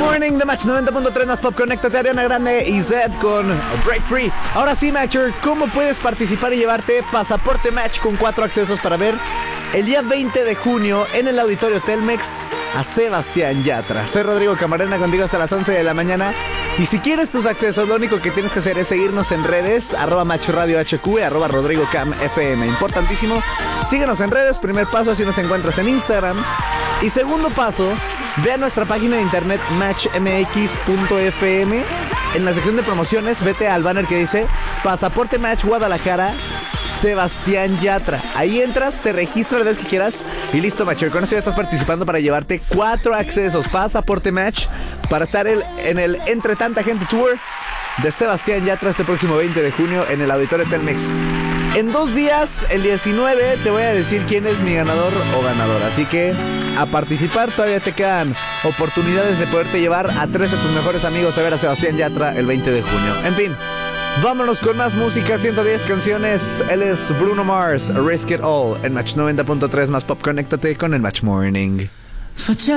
Morning de Match 90.3 más Pop. Conéctate a Ariana Grande y Zed con Break Free. Ahora sí, Matcher, ¿cómo puedes participar y llevarte pasaporte Match con 4 accesos para ver el día 20 de junio en el Auditorio Telmex a Sebastián Yatra? Soy Rodrigo Camarena, contigo hasta las 11 de la mañana. Y si quieres tus accesos, lo único que tienes que hacer es seguirnos en redes, @Match Radio HQ, @RodrigoCamFM. Importantísimo, síguenos en redes. Primer paso, así nos encuentras en Instagram. Y segundo paso, ve a nuestra página de internet matchmx.fm. En la sección de promociones, vete al banner que dice Pasaporte Match Guadalajara Sebastián Yatra. Ahí entras, te registras la vez que quieras y listo, Matcher. Con eso ya estás participando para llevarte 4 accesos Pasaporte Match para estar en el Entre Tanta Gente Tour de Sebastián Yatra este próximo 20 de junio en el Auditorio Telmex. En 2 días, el 19, te voy a decir quién es mi ganador o ganadora. Así que a participar, todavía te quedan oportunidades de poderte llevar a 3 de tus mejores amigos a ver a Sebastián Yatra el 20 de junio. En fin, vámonos con más música, 110 canciones. Él es Bruno Mars, Risk It All, en Match 90.3 más Pop. Conéctate con el Match Morning.